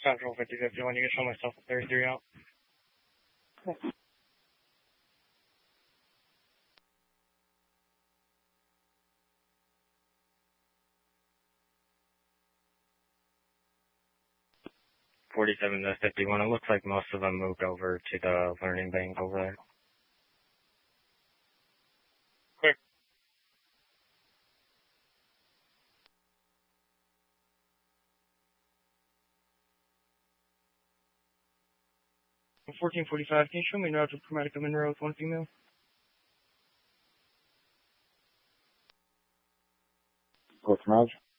Central 5051, you can show myself a 33 out. Okay. 47 to 51, it looks like most of them moved over to the learning bank over there. Quick. 1445, can you show me an route to Chromatica Monroe with one female? Go from Raj.